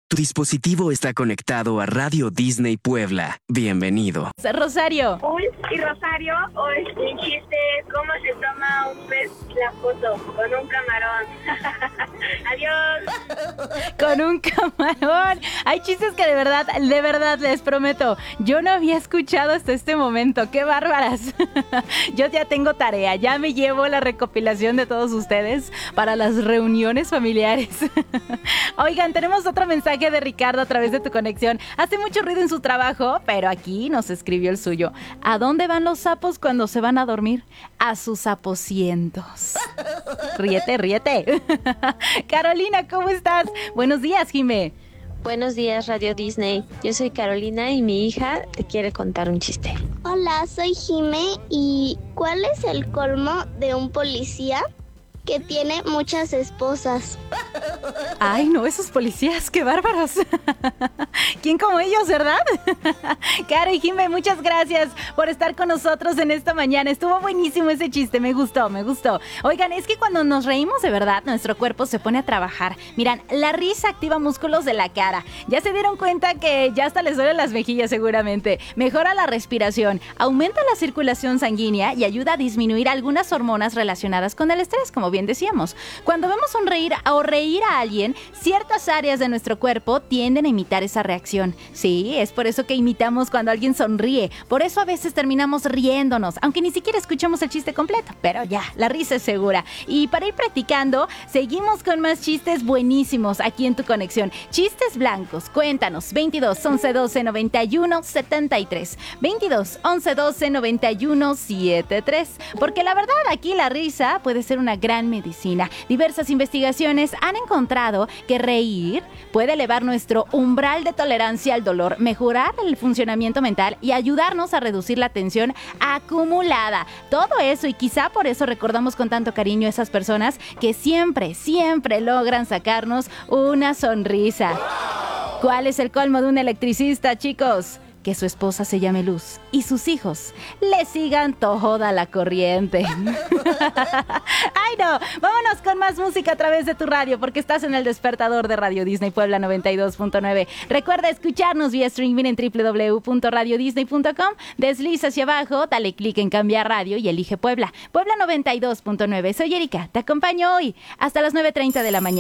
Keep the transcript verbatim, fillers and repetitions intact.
Tu dispositivo está conectado a Radio Disney Puebla. Bienvenido. Rosario. Uy, y Rosario, hoy un chiste, ¿cómo se toma un pez la foto? Con un camarón. Adiós. Con un camarón. Hay chistes que de verdad, de verdad les prometo, yo no había escuchado hasta este momento. ¡Qué bárbaras! Yo ya tengo tarea, ya me llevo la recopilación de todos ustedes para las reuniones familiares. Oigan, tenemos otro mensaje de Ricardo a través de tu conexión. Hace mucho ruido en su trabajo, pero aquí nos escribió el suyo. ¿A dónde van los sapos cuando se van a dormir? A sus aposientos. Ríete, ríete. Carolina, ¿cómo estás? Buenos días, Jimé. Buenos días, Radio Disney. Yo soy Carolina y mi hija te quiere contar un chiste. Hola, soy Jimé. ¿Y cuál es el colmo de un policía que tiene muchas esposas? Ay, no, esos policías, qué bárbaros. ¿Quién como ellos, verdad? Caro y Jimé, muchas gracias por estar con nosotros en esta mañana. Estuvo buenísimo ese chiste, me gustó, me gustó. Oigan, es que cuando nos reímos de verdad, nuestro cuerpo se pone a trabajar. Miran, la risa activa músculos de la cara. Ya se dieron cuenta que ya hasta les duelen las mejillas seguramente. Mejora la respiración, aumenta la circulación sanguínea y ayuda a disminuir algunas hormonas relacionadas con el estrés, como bien decíamos. Cuando vemos sonreír o reír a alguien, ciertas áreas de nuestro cuerpo tienden a imitar esa reacción. Sí, es por eso que imitamos cuando alguien sonríe. Por eso a veces terminamos riéndonos, aunque ni siquiera escuchamos el chiste completo. Pero ya, la risa es segura. Y para ir practicando, seguimos con más chistes buenísimos aquí en tu conexión. Chistes blancos, cuéntanos. veintidós, once, doce, noventa y uno, setenta y tres. veintidós, once, doce, noventa y uno, setenta y tres. Porque la verdad, aquí la risa puede ser una gran medicina. Diversas investigaciones han encontrado que reír puede elevar nuestro umbral de tolerancia al dolor, mejorar el funcionamiento mental y ayudarnos a reducir la tensión acumulada. Todo eso, y quizá por eso recordamos con tanto cariño a esas personas que siempre, siempre logran sacarnos una sonrisa. ¿Cuál es el colmo de un electricista, chicos? Que su esposa se llame Luz y sus hijos le sigan toda la corriente. ¡Ay, no! Vámonos con más música a través de tu radio, porque estás en el despertador de Radio Disney Puebla noventa y dos punto nueve. Recuerda escucharnos vía streaming en doble u doble u doble u punto radio disney punto com. Desliza hacia abajo, dale clic en cambiar radio y elige Puebla. Puebla noventa y dos punto nueve. Soy Erika, te acompaño hoy hasta las nueve treinta de la mañana.